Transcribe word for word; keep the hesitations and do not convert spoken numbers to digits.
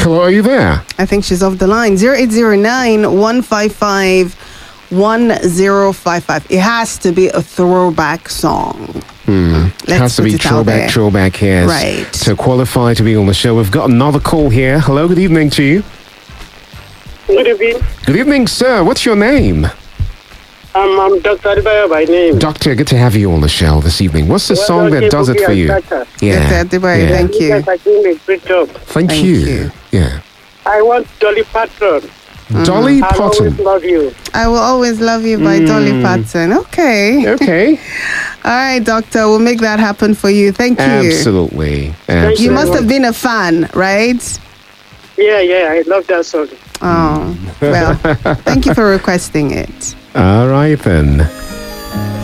Hello, are you there? I think she's off the line. zero eight zero nine, one five five, one zero five five. It has to be a throwback song. Hmm. Let's Has to put be it out throwback, there. throwback, yes. Right. To qualify to be on the show, we've got another call here. Hello, good evening to you. Good evening. Good evening, sir. What's your name? Um, I'm Doctor Adebayo by name. Doctor, good to have you on the show this evening. What's the Well, song that okay, does it Boogie for and you? Tata. Yeah. Doctor Adebayo, yeah. thank you. guys are doing a great job. Thank, Thank you. you. Yeah. I want Dolly Parton. Dolly I always Parton. love you. I Will Always Love You by Mm. Dolly Parton. Okay. Okay. All right, Doctor. We'll make that happen for you. Thank you. Absolutely. Absolutely. You must have been a fan, right? Yeah, yeah, I love that song. Oh, well, thank you for requesting it. All right then.